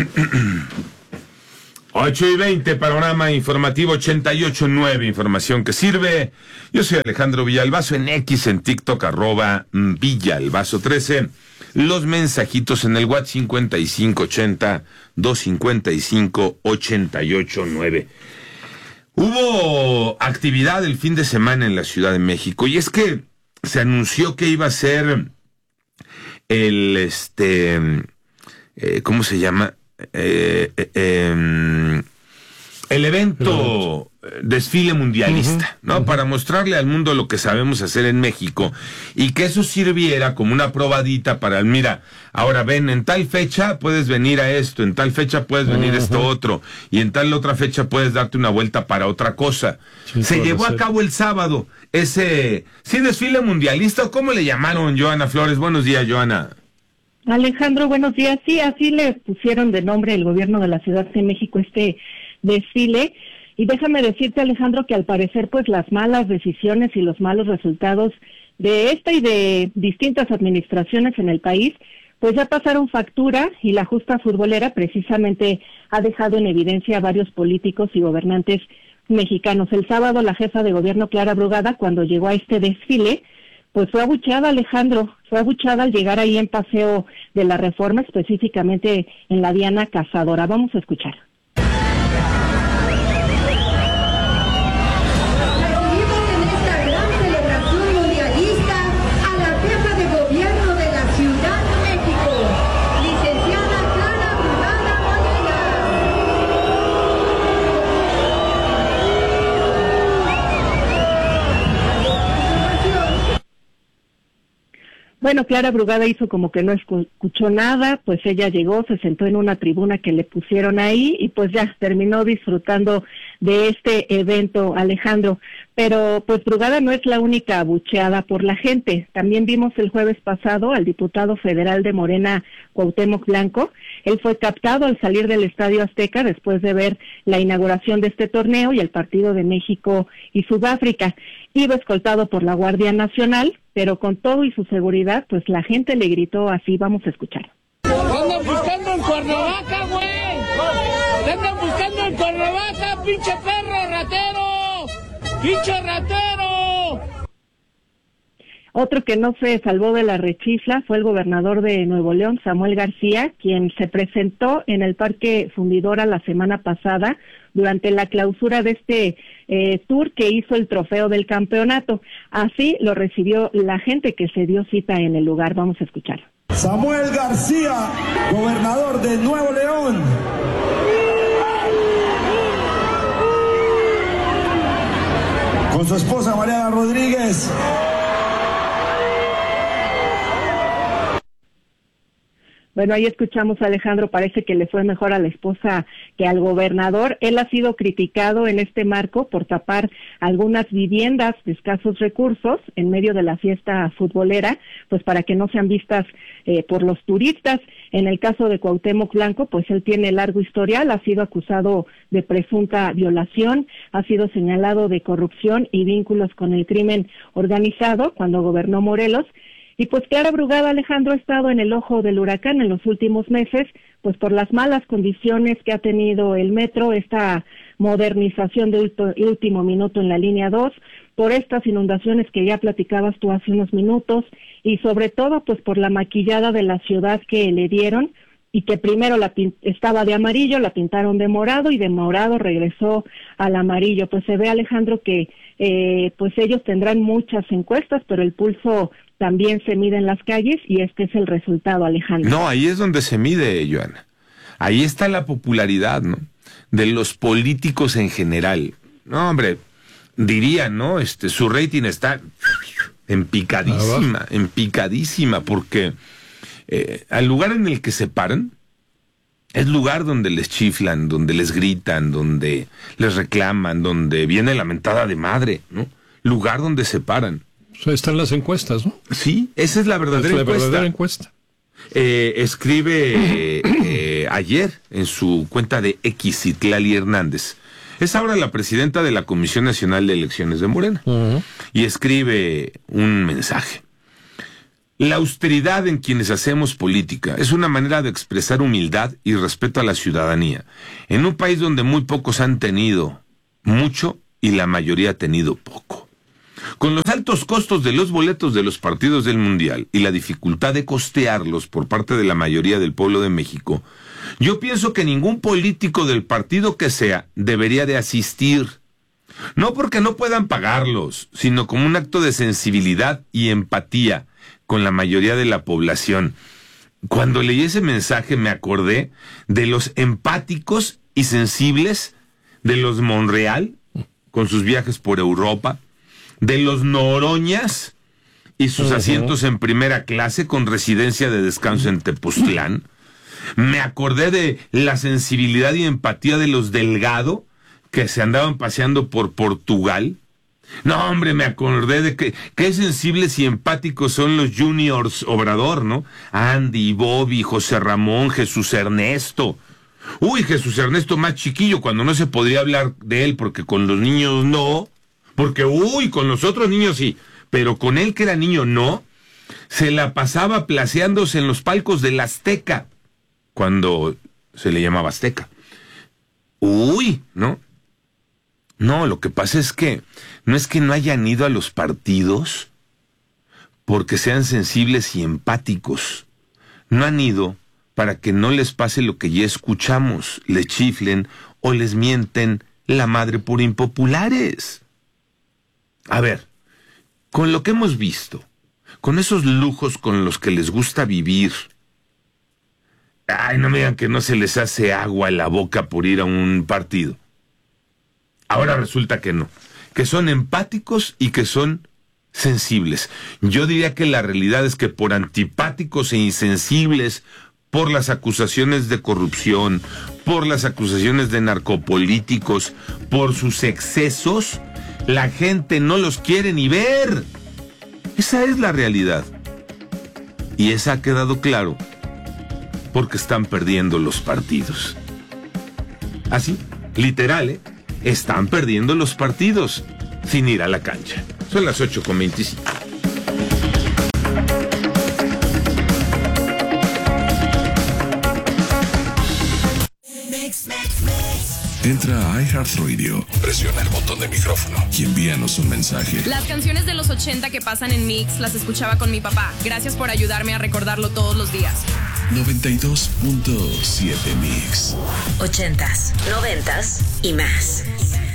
8:20, panorama informativo 88.9, información que sirve. Yo soy Alejandro Villalbazo, en X, en TikTok, @Villalbazo13. Los mensajitos en el WhatsApp 5580-255-889. Hubo actividad el fin de semana en la Ciudad de México, y es que se anunció que iba a ser el, ¿cómo se llama? El evento desfile mundialista, ¿no? Para mostrarle al mundo lo que sabemos hacer en México, y que eso sirviera como una probadita para, mira, ahora ven, en tal fecha puedes venir a esto, en tal fecha puedes venir a esto otro, y en tal otra fecha puedes darte una vuelta para otra cosa. Sí, se llevó a cabo el sábado ese, ¿sí, desfile mundialista? ¿Cómo le llamaron, Joana Flores? Buenos días, Joana. Alejandro, buenos días. Sí, así le pusieron de nombre el gobierno de la Ciudad de México este desfile. Y déjame decirte, Alejandro, que al parecer pues las malas decisiones y los malos resultados de esta y de distintas administraciones en el país pues ya pasaron factura, y la justa futbolera precisamente ha dejado en evidencia a varios políticos y gobernantes mexicanos. El sábado la jefa de gobierno, Clara Brugada, cuando llegó a este desfile, pues fue abucheada, Alejandro, fue abucheada al llegar ahí en Paseo de la Reforma, específicamente en la Diana Cazadora. Vamos a escuchar. Recibimos en esta gran celebración mundialista a la jefa de gobierno de la Ciudad de México, licenciada Clara Brugada Bonilla. Bueno, Clara Brugada hizo como que no escuchó nada, pues ella llegó, se sentó en una tribuna que le pusieron ahí y pues ya terminó disfrutando de este evento, Alejandro. Pero pues Brugada no es la única abucheada por la gente. También vimos el jueves pasado al diputado federal de Morena, Cuauhtémoc Blanco. Él fue captado al salir del Estadio Azteca después de ver la inauguración de este torneo y el partido de México y Sudáfrica. Iba escoltado por la Guardia Nacional, pero con todo y su seguridad, pues la gente le gritó así. Vamos a escuchar. ¡Te andan buscando en Cuernavaca, güey! ¡Te andan buscando en Cuernavaca, pinche perro ratero! ¡Pinche ratero! Otro que no se salvó de la rechifla fue el gobernador de Nuevo León, Samuel García, quien se presentó en el Parque Fundidora la semana pasada durante la clausura de este tour que hizo el trofeo del campeonato. Así lo recibió la gente que se dio cita en el lugar. Vamos a escuchar. Samuel García, gobernador de Nuevo León. Con su esposa Mariana Rodríguez. Bueno, ahí escuchamos a Alejandro, parece que le fue mejor a la esposa que al gobernador. Él ha sido criticado en este marco por tapar algunas viviendas de escasos recursos en medio de la fiesta futbolera, pues para que no sean vistas por los turistas. En el caso de Cuauhtémoc Blanco, pues él tiene largo historial, ha sido acusado de presunta violación, ha sido señalado de corrupción y vínculos con el crimen organizado cuando gobernó Morelos. Y pues Clara Brugada, Alejandro, ha estado en el ojo del huracán en los últimos meses, pues por las malas condiciones que ha tenido el metro, esta modernización de último minuto en la línea 2, por estas inundaciones que ya platicabas tú hace unos minutos, y sobre todo pues por la maquillada de la ciudad que le dieron, y que primero estaba de amarillo, la pintaron de morado, y de morado regresó al amarillo. Pues se ve, Alejandro, que pues ellos tendrán muchas encuestas, pero el pulso también se mide en las calles, y este es el resultado, Alejandro. No, ahí es donde se mide, Joana. Ahí está la popularidad, ¿no?, de los políticos en general. No, hombre, dirían, ¿no?, su rating está empicadísima, porque al lugar en el que se paran es lugar donde les chiflan, donde les gritan, donde les reclaman, donde viene la mentada de madre, ¿no? Lugar donde se paran. O sea, están las encuestas, ¿no? Sí, esa es la verdadera encuesta. Escribe ayer en su cuenta de X, Citlali Hernández. Es ahora la presidenta de la Comisión Nacional de Elecciones de Morena. Y escribe un mensaje. La austeridad en quienes hacemos política es una manera de expresar humildad y respeto a la ciudadanía, en un país donde muy pocos han tenido mucho y la mayoría ha tenido poco. Con los altos costos de los boletos de los partidos del Mundial y la dificultad de costearlos por parte de la mayoría del pueblo de México, yo pienso que ningún político del partido que sea debería de asistir. No porque no puedan pagarlos, sino como un acto de sensibilidad y empatía con la mayoría de la población. Cuando leí ese mensaje me acordé de los empáticos y sensibles de los Monreal, con sus viajes por Europa, de los Noroñas y sus asientos en primera clase con residencia de descanso en Tepoztlán. Me acordé de la sensibilidad y empatía de los Delgado, que se andaban paseando por Portugal. No, hombre, me acordé de qué sensibles y empáticos son los Juniors Obrador, ¿no? Andy, Bobby, José Ramón, Jesús Ernesto. Uy, Jesús Ernesto más chiquillo, cuando no se podría hablar de él, porque con los niños no, porque con los otros niños sí, pero con él que era niño no, se la pasaba placeándose en los palcos del Azteca, cuando se le llamaba Azteca. ¿No? No, lo que pasa es que no hayan ido a los partidos porque sean sensibles y empáticos. No han ido para que no les pase lo que ya escuchamos, les chiflen o les mienten la madre por impopulares. A ver, con lo que hemos visto, con esos lujos con los que les gusta vivir, no me digan que no se les hace agua en la boca por ir a un partido. Ahora resulta que no, que son empáticos y que son sensibles. Yo diría que la realidad es que por antipáticos e insensibles, por las acusaciones de corrupción, por las acusaciones de narcopolíticos, por sus excesos, la gente no los quiere ni ver. Esa es la realidad. Y esa ha quedado claro porque están perdiendo los partidos. Así, literal, están perdiendo los partidos sin ir a la cancha. Son las 8:25. Entra a iHeartRadio, presiona el botón de micrófono y envíanos un mensaje. Las canciones de los 80 que pasan en Mix las escuchaba con mi papá. Gracias por ayudarme a recordarlo todos los días. 92.7 Mix. 80s, 90s y más.